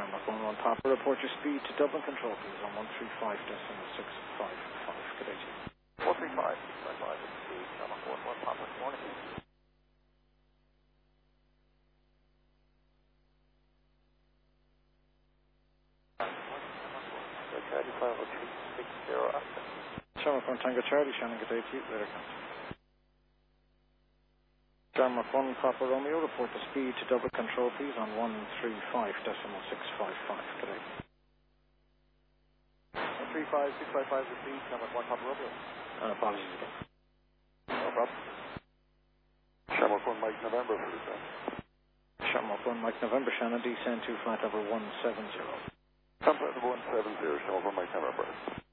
Shamrock 11 Papa, report your speed to Dublin Control, please, on 135.655. Good day to you. 135, 655, speed, Shamrock 11 Papa, good morning. Charlie 50360 after. Shamrock 1 Tango Charlie, Shannon, good day to you. Later, Shamrock 1 Papa Romeo, report the speed to Dublin Control, please, on 135.655. Good day. 135, 655, the speed, Shamrock 1 Papa Romeo. Apologies again. No problem. Shamrock 1 Mike November, please, sir. Shamrock 1 Mike November, Shannon, descend to flight level 170. Flight level 170, Shamrock 1 Mike November.